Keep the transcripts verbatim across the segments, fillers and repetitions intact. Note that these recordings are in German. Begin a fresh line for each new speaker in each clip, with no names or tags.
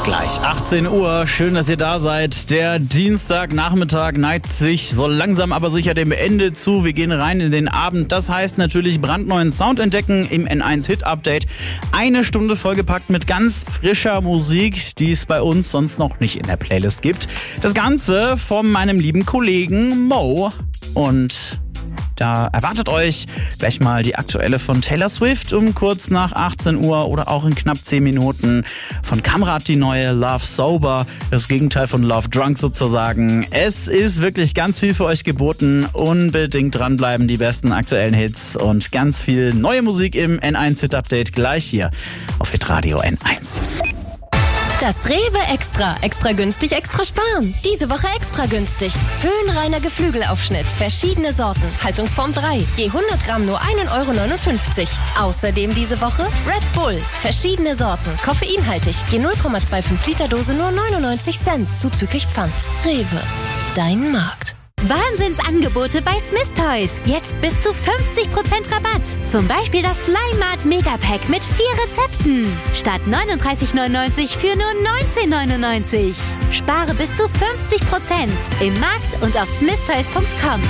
gleich achtzehn Uhr. Schön, dass ihr da seid. Der Dienstagnachmittag neigt sich so langsam aber sicher dem Ende zu. Wir gehen rein in den Abend. Das heißt natürlich brandneuen Sound entdecken im N eins Hit Update. Eine Stunde vollgepackt mit ganz frischer Musik, die es bei uns sonst noch nicht in der Playlist gibt. Das Ganze von meinem lieben Kollegen Mo. Und da erwartet euch gleich mal die aktuelle von Taylor Swift um kurz nach achtzehn Uhr oder auch in knapp zehn Minuten von Kamrat die neue Love Sober, das Gegenteil von Love Drunk sozusagen. Es ist wirklich ganz viel für euch geboten. Unbedingt dranbleiben, die besten aktuellen Hits und ganz viel neue Musik im N eins Hit Update gleich hier auf Hitradio N eins.
Das Rewe Extra. Extra günstig, extra sparen. Diese Woche extra günstig. Höhenreiner Geflügelaufschnitt. Verschiedene Sorten. Haltungsform drei. Je hundert Gramm nur ein Euro neunundfünfzig. Außerdem diese Woche Red Bull. Verschiedene Sorten. Koffeinhaltig. Je null Komma fünfundzwanzig Liter Dose nur neunundneunzig Cent. Zuzüglich Pfand. Rewe. Dein Markt.
Wahnsinnsangebote bei Smith Toys. Jetzt bis zu fünfzig Prozent Rabatt. Zum Beispiel das Slime Mart Megapack mit vier Rezepten. Statt neununddreißig neunundneunzig für nur neunzehn neunundneunzig. Spare bis zu fünfzig Prozent im Markt und auf smith toys punkt com.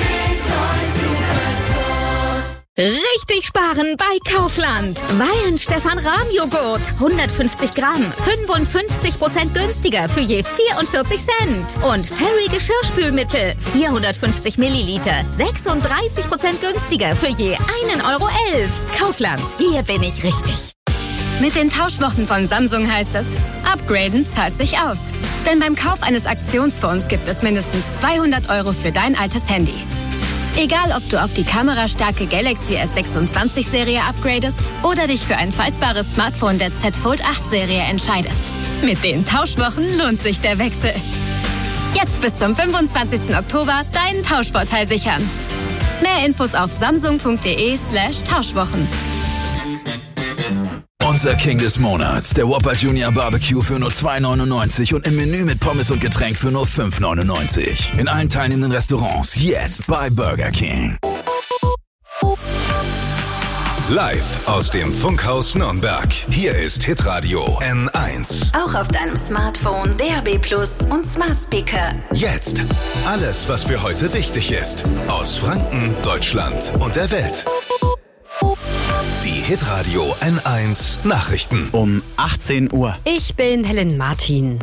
Richtig sparen bei Kaufland. Weyen Stefan Rahm Joghurt. hundertfünfzig Gramm. fünfundfünfzig Prozent günstiger für je vierundvierzig Cent. Und Fairy Geschirrspülmittel. vierhundertfünfzig Milliliter. sechsunddreißig Prozent günstiger für je ein Euro elf. Kaufland. Hier bin ich richtig.
Mit den Tauschwochen von Samsung heißt es, upgraden zahlt sich aus. Denn beim Kauf eines Aktionsfonds gibt es mindestens zweihundert Euro für dein altes Handy. Egal, ob du auf die kamerastarke Galaxy S sechsundzwanzig Serie upgradest oder dich für ein faltbares Smartphone der Z Fold acht Serie entscheidest. Mit den Tauschwochen lohnt sich der Wechsel. Jetzt bis zum fünfundzwanzigsten Oktober deinen Tauschvorteil sichern. Mehr Infos auf samsung.de slash Tauschwochen.
Unser King des Monats, der Whopper Junior Barbecue für nur zwei neunundneunzig und im Menü mit Pommes und Getränk für nur fünf neunundneunzig. In allen teilnehmenden Restaurants jetzt bei Burger King.
Live aus dem Funkhaus Nürnberg. Hier ist Hitradio N eins.
Auch auf deinem Smartphone, D A B Plus und Smart Speaker.
Jetzt alles, was für heute wichtig ist. Aus Franken, Deutschland und der Welt. Die Hitradio N eins Nachrichten.
Um achtzehn Uhr.
Ich bin Helen Martin.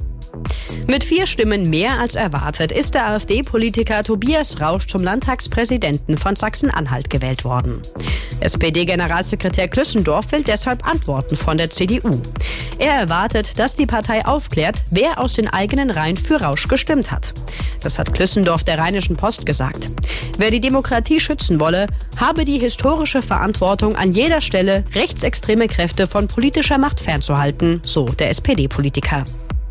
Mit vier Stimmen mehr als erwartet ist der AfD-Politiker Tobias Rausch zum Landtagspräsidenten von Sachsen-Anhalt gewählt worden. S P D-Generalsekretär Klüssendorf will deshalb Antworten von der C D U. Er erwartet, dass die Partei aufklärt, wer aus den eigenen Reihen für Rausch gestimmt hat. Das hat Klüssendorf der Rheinischen Post gesagt. Wer die Demokratie schützen wolle, habe die historische Verantwortung, an jeder Stelle rechtsextreme Kräfte von politischer Macht fernzuhalten, so der S P D-Politiker.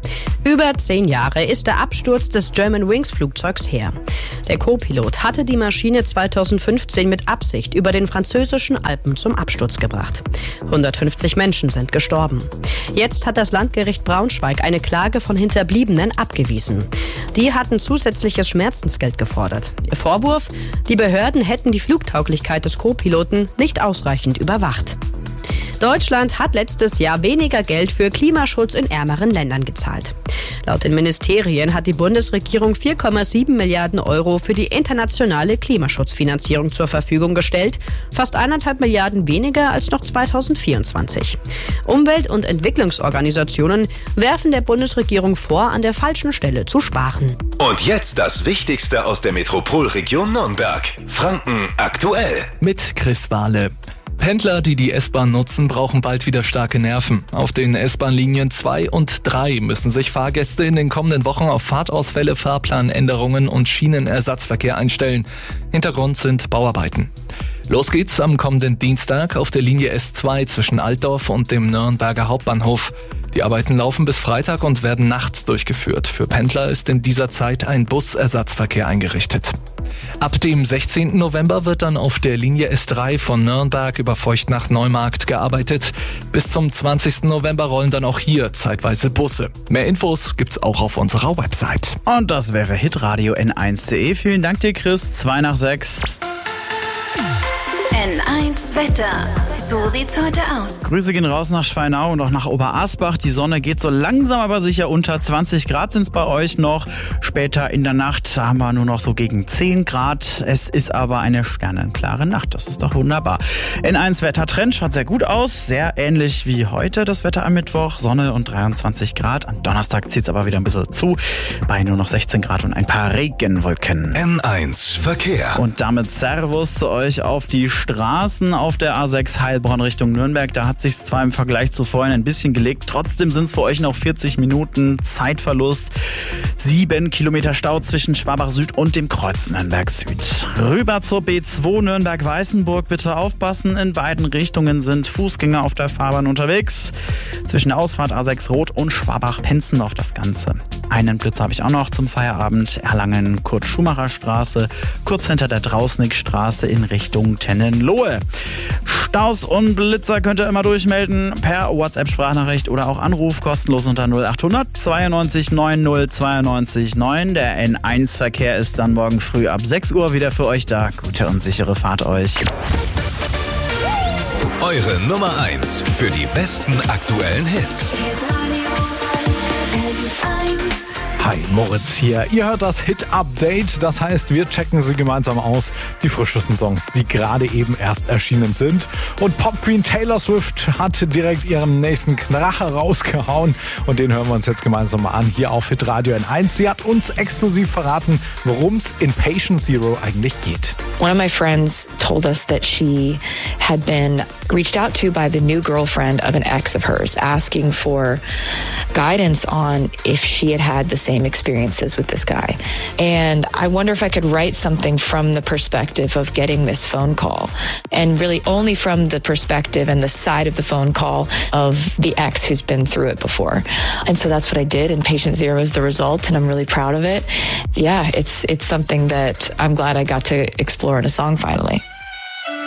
Über zehn Jahre ist der Absturz des Germanwings-Flugzeugs her. Der Co-Pilot hatte die Maschine zweitausendfünfzehn mit Absicht über den französischen Alpen zum Absturz gebracht. hundertfünfzig Menschen sind gestorben. Jetzt hat das Landgericht Braunschweig eine Klage von Hinterbliebenen abgewiesen. Die hatten zusätzliches Schmerzensgeld gefordert. Ihr Vorwurf: Die Behörden hätten die Flugtauglichkeit des Co-Piloten nicht ausreichend überwacht. Deutschland hat letztes Jahr weniger Geld für Klimaschutz in ärmeren Ländern gezahlt. Laut den Ministerien hat die Bundesregierung vier Komma sieben Milliarden Euro für die internationale Klimaschutzfinanzierung zur Verfügung gestellt, fast eineinhalb Milliarden weniger als noch zweitausendvierundzwanzig. Umwelt- und Entwicklungsorganisationen werfen der Bundesregierung vor, an der falschen Stelle zu sparen.
Und jetzt das Wichtigste aus der Metropolregion Nürnberg. Franken aktuell.
Mit Chris Wahle. Pendler, die die S-Bahn nutzen, brauchen bald wieder starke Nerven. Auf den S-Bahn-Linien zwei und drei müssen sich Fahrgäste in den kommenden Wochen auf Fahrtausfälle, Fahrplanänderungen und Schienenersatzverkehr einstellen. Hintergrund sind Bauarbeiten. Los geht's am kommenden Dienstag auf der Linie S zwei zwischen Altdorf und dem Nürnberger Hauptbahnhof. Die Arbeiten laufen bis Freitag und werden nachts durchgeführt. Für Pendler ist in dieser Zeit ein Busersatzverkehr eingerichtet. Ab dem sechzehnten November wird dann auf der Linie S drei von Nürnberg über Feucht nach Neumarkt gearbeitet. Bis zum zwanzigsten November rollen dann auch hier zeitweise Busse. Mehr Infos gibt's auch auf unserer Website.
Und das wäre hitradio N eins punkt de. Vielen Dank dir, Chris. zwei nach sechs.
N N eins Wetter. So sieht's heute aus.
Grüße gehen raus nach Schweinau und auch nach Oberasbach. Die Sonne geht so langsam aber sicher unter. zwanzig Grad sind's bei euch noch. Später in der Nacht haben wir nur noch so gegen zehn Grad. Es ist aber eine sternenklare Nacht. Das ist doch wunderbar. N eins Wettertrend schaut sehr gut aus. Sehr ähnlich wie heute das Wetter am Mittwoch. Sonne und dreiundzwanzig Grad. Am Donnerstag zieht's aber wieder ein bisschen zu. Bei nur noch sechzehn Grad und ein paar Regenwolken.
N eins Verkehr.
Und damit Servus zu euch auf die Straßen auf der A sechs Heilbronn Richtung Nürnberg. Da hat sich's zwar im Vergleich zu vorhin ein bisschen gelegt. Trotzdem sind's für euch noch vierzig Minuten Zeitverlust. Sieben Kilometer Stau zwischen Schwabach Süd und dem Kreuz Nürnberg Süd. Rüber zur B zwei Nürnberg-Weißenburg. Bitte aufpassen. In beiden Richtungen sind Fußgänger auf der Fahrbahn unterwegs. Zwischen der Ausfahrt A sechs Rot und Schwabach-Penzen auf das Ganze. Einen Blitz habe ich auch noch zum Feierabend. Erlangen Kurt-Schumacher-Straße, kurz hinter der Drausnickstraße in Richtung Tennenlohe. Staus und Blitzer könnt ihr immer durchmelden per WhatsApp-Sprachnachricht oder auch Anruf, kostenlos unter null acht hundert zweiundneunzig neun null zweiundneunzig neun. Der N eins Verkehr ist dann morgen früh ab sechs Uhr wieder für euch da. Gute und sichere Fahrt euch.
Eure Nummer eins für die besten aktuellen Hits.
Hi, Moritz hier. Ihr hört das Hit-Update. Das heißt, wir checken sie gemeinsam aus. Die frischesten Songs, die gerade eben erst erschienen sind. Und Pop-Queen Taylor Swift hat direkt ihren nächsten Kracher rausgehauen. Und den hören wir uns jetzt gemeinsam mal an hier auf Hitradio N eins. Sie hat uns exklusiv verraten, worum es in Patient Zero eigentlich geht.
One of my friends told us that she had been reached out to by the new girlfriend of an ex of hers, asking for guidance on if she had had the same experiences with this guy. And I wonder if I could write something from the perspective of getting this phone call, and really only from the perspective and the side of the phone call of the ex who's been through it before. And so that's what I did, and Patient Zero is the result, and I'm really proud of it. Yeah, it's it's something that I'm glad I got to explore in a song finally.